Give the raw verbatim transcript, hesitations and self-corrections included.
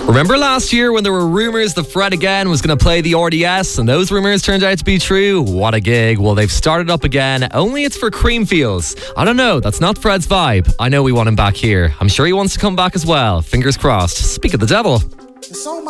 Remember last year when there were rumours that Fred again was going to play the R D S and those rumours turned out to be true? What a gig. Well, they've started up again, only it's for Creamfields. I don't know, that's not Fred's vibe. I know we want him back here. I'm sure he wants to come back as well. Fingers crossed. Speak of the devil.